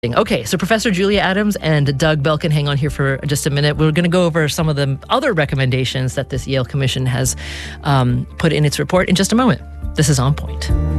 Okay, so Professor Julia Adams and Doug Belkin, hang on here for just a minute. We're going to go over some of the other recommendations that this Yale Commission has put in its report in just a moment. This is On Point.